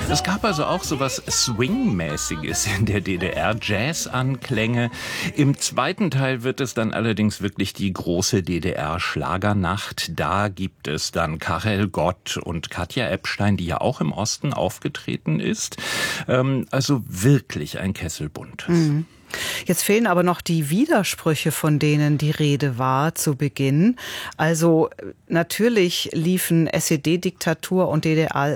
Es gab also auch so was Swing-mäßiges in der DDR, Jazz-Anklänge. Im zweiten Teil wird es dann allerdings wirklich die große DDR-Schlagernacht. Da gibt es dann Karel Gott und Katja Ebstein, die ja auch im Osten aufgetreten ist. Also wirklich ein Kessel Buntes. Mhm. Jetzt fehlen aber noch die Widersprüche, von denen die Rede war zu Beginn. Also natürlich liefen SED-Diktatur und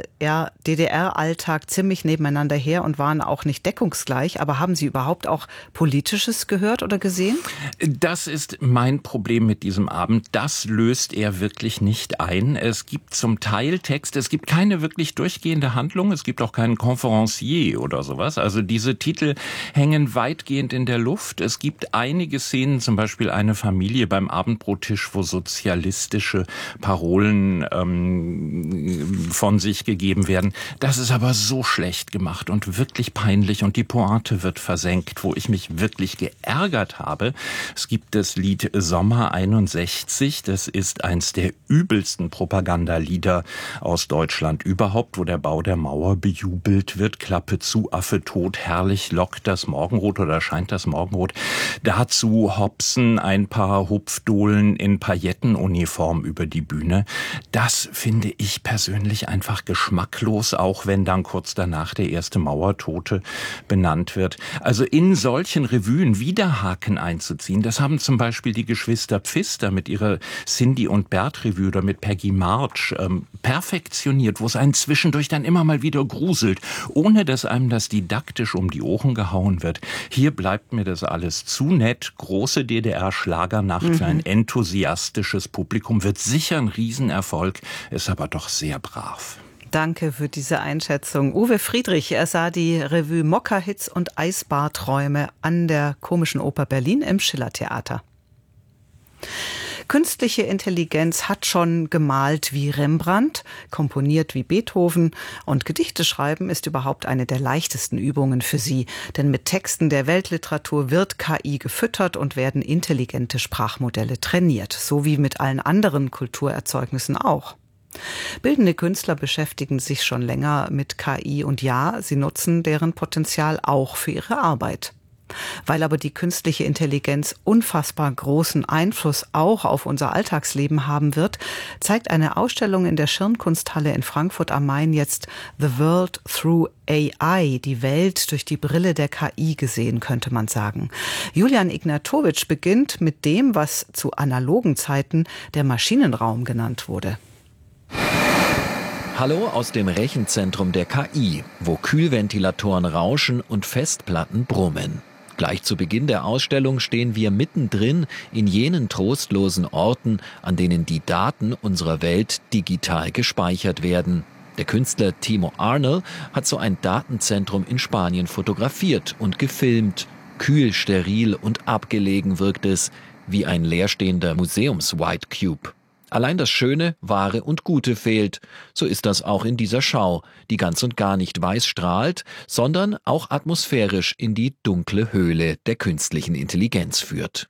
DDR-Alltag ziemlich nebeneinander her und waren auch nicht deckungsgleich. Aber haben Sie überhaupt auch Politisches gehört oder gesehen? Das ist mein Problem mit diesem Abend. Das löst er wirklich nicht ein. Es gibt zum Teil Text, es gibt keine wirklich durchgehende Handlung, es gibt auch keinen Conferencier oder sowas. Also diese Titel hängen weitgehend in der Luft. Es gibt einige Szenen, zum Beispiel eine Familie beim Abendbrottisch, wo sozialistische Parolen von sich gegeben werden. Das ist aber so schlecht gemacht und wirklich peinlich und die Pointe wird versenkt, wo ich mich wirklich geärgert habe. Es gibt das Lied Sommer 61, das ist eins der übelsten Propagandalieder aus Deutschland überhaupt, wo der Bau der Mauer bejubelt wird. Klappe zu, Affe tot, herrlich lockt das Morgenrot oder scheint das Morgenrot. Dazu hopsen ein paar Hupfdohlen in Paillettenuniform über die Bühne. Das finde ich persönlich einfach geschmacklos, auch wenn dann kurz danach der erste Mauertote benannt wird. Also in solchen Revuen Widerhaken einzuziehen, das haben zum Beispiel die Geschwister Pfister mit ihrer Cindy und Bert Revue oder mit Peggy March perfektioniert, wo es einen zwischendurch dann immer mal wieder gruselt, ohne dass einem das didaktisch um die Ohren gehauen wird. Hier bleibt mir das alles zu nett. Große DDR-Schlagernacht für ein enthusiastisches Publikum, wird sicher ein Riesenerfolg, ist aber doch sehr brav. Danke für diese Einschätzung. Uwe Friedrich, er sah die Revue Mokka-Hits und Eisbarträume an der Komischen Oper Berlin im Schillertheater. Künstliche Intelligenz hat schon gemalt wie Rembrandt, komponiert wie Beethoven und Gedichte schreiben ist überhaupt eine der leichtesten Übungen für sie. Denn mit Texten der Weltliteratur wird KI gefüttert und werden intelligente Sprachmodelle trainiert, so wie mit allen anderen Kulturerzeugnissen auch. Bildende Künstler beschäftigen sich schon länger mit KI und ja, sie nutzen deren Potenzial auch für ihre Arbeit. Weil aber die künstliche Intelligenz unfassbar großen Einfluss auch auf unser Alltagsleben haben wird, zeigt eine Ausstellung in der Schirnkunsthalle in Frankfurt am Main jetzt The World Through AI, die Welt durch die Brille der KI gesehen, könnte man sagen. Julian Ignatowicz beginnt mit dem, was zu analogen Zeiten der Maschinenraum genannt wurde. Hallo aus dem Rechenzentrum der KI, wo Kühlventilatoren rauschen und Festplatten brummen. Gleich zu Beginn der Ausstellung stehen wir mittendrin in jenen trostlosen Orten, an denen die Daten unserer Welt digital gespeichert werden. Der Künstler Timo Arnold hat so ein Datenzentrum in Spanien fotografiert und gefilmt. Kühl, steril und abgelegen wirkt es, wie ein leerstehender Museums-White Cube. Allein das Schöne, Wahre und Gute fehlt. So ist das auch in dieser Schau, die ganz und gar nicht weiß strahlt, sondern auch atmosphärisch in die dunkle Höhle der künstlichen Intelligenz führt.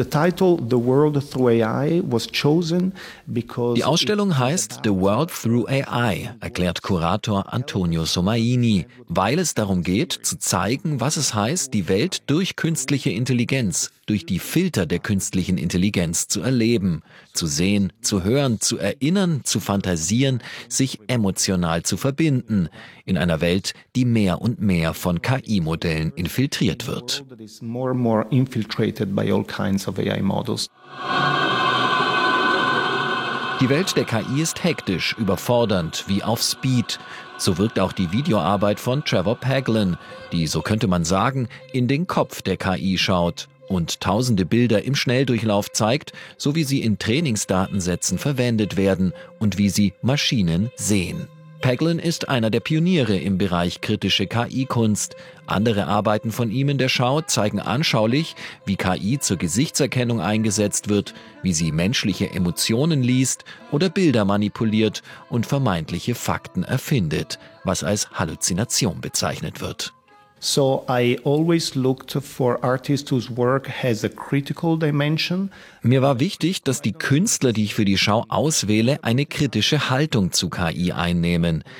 Die Ausstellung heißt The World Through AI, erklärt Kurator Antonio Somaini, weil es darum geht, zu zeigen, was es heißt, die Welt durch künstliche Intelligenz, durch die Filter der künstlichen Intelligenz zu erleben, zu sehen, zu hören, zu erinnern, zu fantasieren, sich emotional zu verbinden, in einer Welt, die mehr und mehr von KI-Modellen infiltriert wird. Die Welt der KI ist hektisch, überfordernd, wie auf Speed. So wirkt auch die Videoarbeit von Trevor Paglen, die, so könnte man sagen, in den Kopf der KI schaut und tausende Bilder im Schnelldurchlauf zeigt, so wie sie in Trainingsdatensätzen verwendet werden und wie sie Maschinen sehen. Paglen ist einer der Pioniere im Bereich kritische KI-Kunst. Andere Arbeiten von ihm in der Schau zeigen anschaulich, wie KI zur Gesichtserkennung eingesetzt wird, wie sie menschliche Emotionen liest oder Bilder manipuliert und vermeintliche Fakten erfindet, was als Halluzination bezeichnet wird. So I always looked for artists whose work has a critical dimension. Mir war wichtig, dass die Künstler, die ich für die Schau auswähle, eine kritische Haltung zu KI einnehmen.